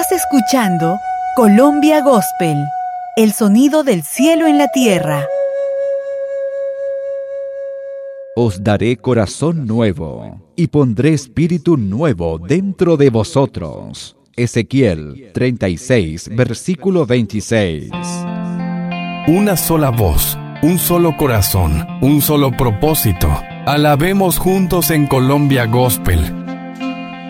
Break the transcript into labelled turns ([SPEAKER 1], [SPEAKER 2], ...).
[SPEAKER 1] Estás escuchando Colombia Gospel, el sonido del cielo en la tierra.
[SPEAKER 2] Os daré corazón nuevo, y pondré espíritu nuevo dentro de vosotros. Ezequiel 36, versículo 26.
[SPEAKER 3] Una sola voz, un solo corazón, un solo propósito. Alabemos juntos en Colombia Gospel.